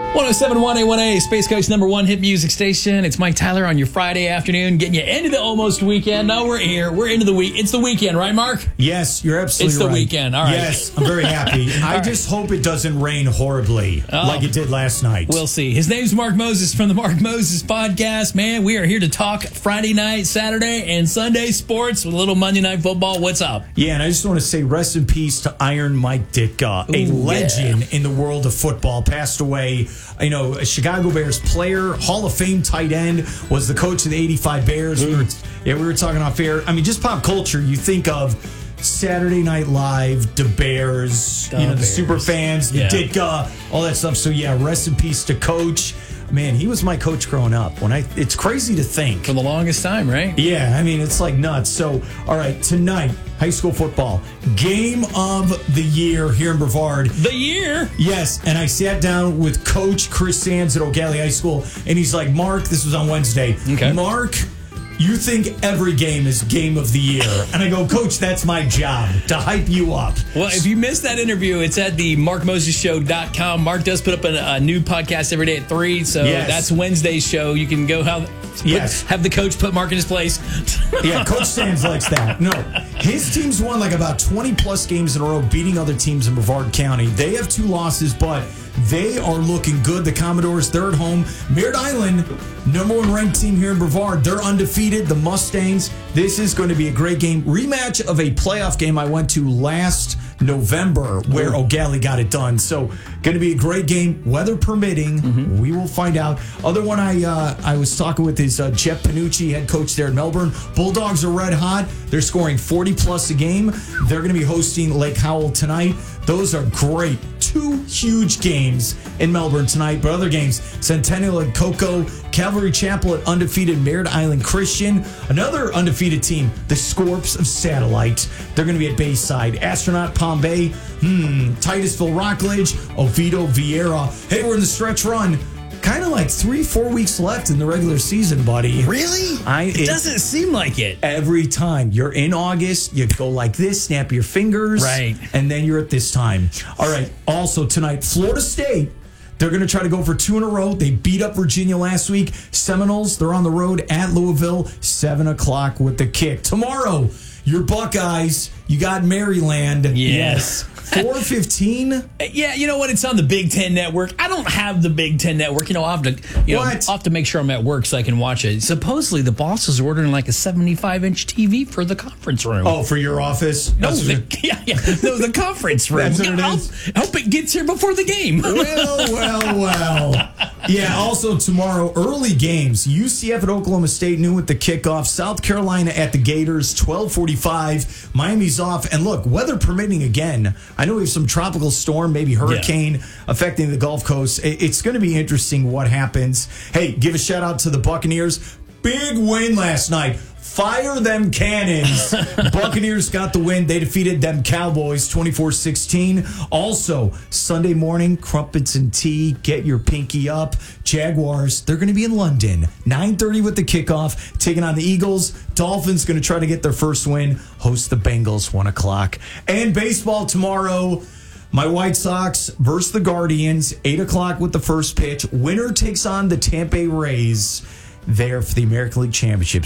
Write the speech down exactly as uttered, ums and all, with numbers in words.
one oh seven point one A one A, Space Coast number one hit music station. It's Mike Tyler on your Friday afternoon, getting you into the almost weekend. No, we're here. We're into the week. It's the weekend, right, Mark? Yes, you're absolutely right. It's the right. weekend. All right. Yes, I'm very happy. I right. just hope it doesn't rain horribly oh, like it did last night. We'll see. His name's Mark Moses from the Mark Moses Podcast. Man, we are here to talk Friday night, Saturday, and Sunday sports with a little Monday Night Football. What's up? Yeah, and I just want to say rest in peace to Iron Mike Ditka, a Ooh, legend yeah. in the world of football. Passed away, you know, a Chicago Bears player, Hall of Fame tight end, was the coach of the eighty-five Bears. We were, yeah, we were talking off air. I mean, just pop culture, you think of Saturday Night Live, the Bears, the you know, the Bears. super fans, the yeah. Ditka, all that stuff. So, yeah, rest in peace to Coach. Man, he was my coach growing up. When I, it's crazy to think. For the longest time, right? Yeah, I mean, it's like nuts. So, all right, tonight, high school football, game of the year here in Brevard. The year? Yes, and I sat down with Coach Chris Sands at O'Galley High School, and he's like, Mark, this was on Wednesday. Okay. Mark, you think every game is game of the year. And I go, Coach, that's my job, to hype you up. Well, if you missed that interview, it's at the mark moses show dot com. Mark does put up a, a new podcast every day at three, so yes. that's Wednesday's show. You can go have, yes. put, have the coach put Mark in his place. Yeah, Coach Sands likes that. No, his team's won like about twenty-plus games in a row, beating other teams in Brevard County. They have two losses, but they are looking good. The Commodores, they're at home. Merritt Island, number one ranked team here in Brevard. They're undefeated. The Mustangs, this is going to be a great game. Rematch of a playoff game I went to last November where O'Galley got it done. So going to be a great game, weather permitting. Mm-hmm. We will find out. Other one I uh, I was talking with is uh, Jeff Panucci, head coach there at Melbourne. Bulldogs are red hot. They're scoring forty plus a game. They're going to be hosting Lake Howell tonight. Those are great. Two huge games in Melbourne tonight, but other games, Centennial and Cocoa, Calvary Chapel at undefeated Merritt Island Christian, another undefeated team, the Scorps of Satellite. They're going to be at Bayside. Astronaut Palm Bay, hmm, Titusville Rockledge, Oviedo Vieira. Hey, we're in the stretch run. Kind of like three, four weeks left in the regular season, buddy. Really? I, it, it doesn't seem like it. Every time you're in August, you go like this, snap your fingers, right? And then you're at this time. All right. Also tonight, Florida State. They're going to try to go for two in a row. They beat up Virginia last week. Seminoles, they're on the road at Louisville, seven o'clock with the kick. Tomorrow, your Buckeyes, you got Maryland. Yeah. Yes. four fifteen? Yeah, you know what? It's on the Big Ten Network. I don't have the Big Ten Network. You know, I'll have to, you know, I'll have to make sure I'm at work so I can watch it. Supposedly, the boss is ordering like a seventy-five inch T V for the conference room. Oh, for your office? No, the, yeah, yeah, no, the conference room. That's what it is? I hope it gets here before the game. Well, well, well. Yeah, also tomorrow, early games. U C F at Oklahoma State, noon with the kickoff. South Carolina at the Gators, twelve forty-five. Miami's off. And look, weather permitting again. I know we have some tropical storm, maybe hurricane yeah. affecting the Gulf Coast. It's going to be interesting what happens. Hey, give a shout out to the Buccaneers. Big win last night. Fire them cannons. Buccaneers got the win. They defeated them Cowboys twenty-four sixteen. Also, Sunday morning, crumpets and tea. Get your pinky up. Jaguars, they're going to be in London. nine thirty with the kickoff. Taking on the Eagles. Dolphins going to try to get their first win. Host the Bengals, one o'clock. And baseball tomorrow. My White Sox versus the Guardians. eight o'clock with the first pitch. Winner takes on the Tampa Bay Rays there for the American League Championship.